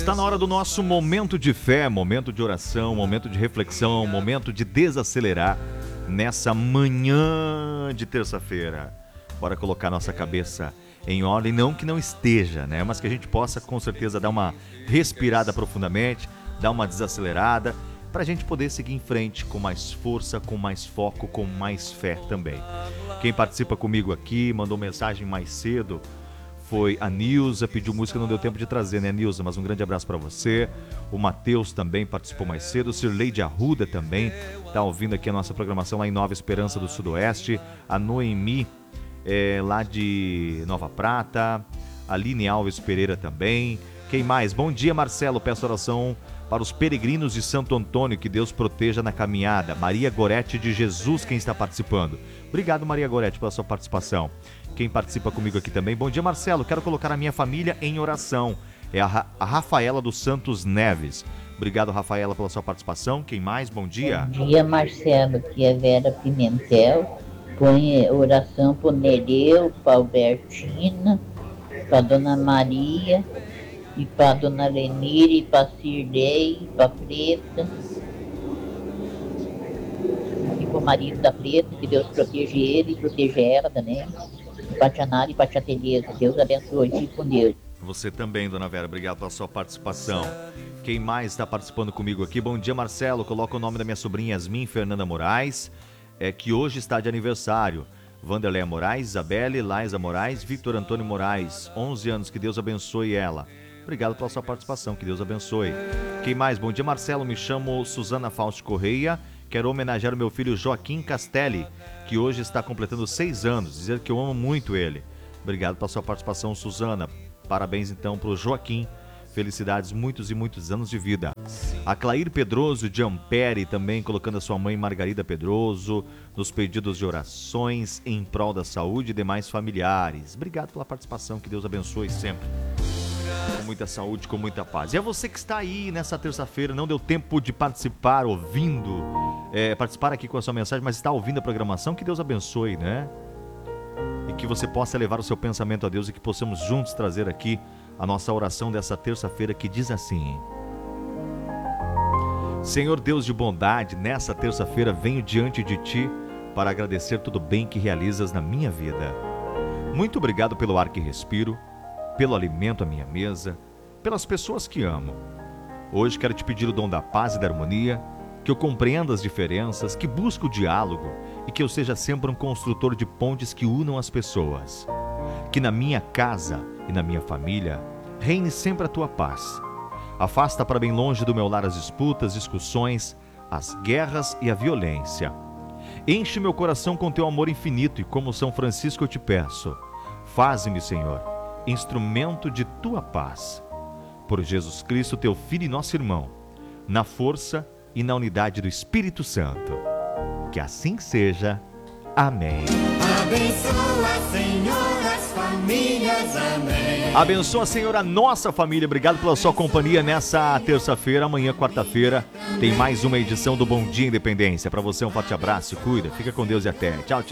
Está na hora do nosso momento de fé, momento de oração, momento de reflexão, momento de desacelerar nessa manhã de terça-feira. Bora colocar nossa cabeça em ordem, não que não esteja, né? Mas que a gente possa com certeza dar uma respirada profundamente, dar uma desacelerada, para a gente poder seguir em frente com mais força, com mais foco, com mais fé também. Quem participa comigo aqui, mandou mensagem mais cedo, foi a Nilza, pediu música, não deu tempo de trazer, né, Nilza? Mas um grande abraço para você. O Matheus também participou mais cedo. O Sirlei de Arruda também está ouvindo aqui a nossa programação lá em Nova Esperança do Sudoeste. A Noemi, lá de Nova Prata. A Aline Alves Pereira também. Quem mais? Bom dia, Marcelo. Peço oração para os peregrinos de Santo Antônio, que Deus proteja na caminhada. Maria Gorete de Jesus, quem está participando. Obrigado, Maria Gorete, pela sua participação. Quem participa comigo aqui também. Bom dia, Marcelo. Quero colocar a minha família em oração. É a Rafaela dos Santos Neves. Obrigado, Rafaela, pela sua participação. Quem mais? Bom dia. Bom dia, Marcelo. Aqui é Vera Pimentel. Põe oração para o Nereu, para Albertina, para Dona Maria, e para Dona Lenire, e para Cirlei, para Preta, e para o marido da Preta, que Deus proteja ele e proteja ela também. Para a Tianara e para a Tia Tereza. Deus abençoe, fique com Deus. Você também, Dona Vera, obrigado pela sua participação. Quem mais está participando comigo aqui? Bom dia, Marcelo. Coloca o nome da minha sobrinha Yasmin Fernanda Moraes, que hoje está de aniversário. Vanderleia Moraes, Isabelle, Laisa Moraes, Victor Antônio Moraes, 11 anos, que Deus abençoe ela. Obrigado pela sua participação, que Deus abençoe. Quem mais? Bom dia, Marcelo. Me chamo Suzana Fausto Correia. Quero homenagear o meu filho Joaquim Castelli, que hoje está completando 6 anos. Dizer que eu amo muito ele. Obrigado pela sua participação, Suzana. Parabéns, então, para o Joaquim. Felicidades, muitos e muitos anos de vida. A Clair Pedroso de Ampere também colocando a sua mãe Margarida Pedroso nos pedidos de orações em prol da saúde e demais familiares. Obrigado pela participação, que Deus abençoe sempre. Com muita saúde, com muita paz. E é você que está aí nessa terça-feira, não deu tempo de participar ouvindo, participar aqui com a sua mensagem, mas está ouvindo a programação, que Deus abençoe, né? E que você possa levar o seu pensamento a Deus e que possamos juntos trazer aqui a nossa oração dessa terça-feira, que diz assim: Senhor Deus de bondade, nessa terça-feira venho diante de Ti para agradecer tudo bem que realizas na minha vida. Muito obrigado pelo ar que respiro, pelo alimento à minha mesa, pelas pessoas que amo. Hoje quero te pedir o dom da paz e da harmonia, que eu compreenda as diferenças, que busque o diálogo e que eu seja sempre um construtor de pontes que unam as pessoas. Que na minha casa e na minha família reine sempre a tua paz. Afasta para bem longe do meu lar as disputas, discussões, as guerras e a violência. Enche meu coração com teu amor infinito e, como São Francisco, eu te peço, faze-me, Senhor, instrumento de tua paz. Por Jesus Cristo, teu Filho e nosso irmão, na força e na unidade do Espírito Santo. Que assim seja. Amém. Abençoa, Senhor, as famílias. Amém. Abençoa, Senhor, a nossa família. Obrigado pela sua companhia nessa terça-feira. Amanhã, quarta-feira, tem mais uma edição do Bom Dia Independência. Para você, um forte abraço, cuida, fica com Deus e até. Tchau, tchau.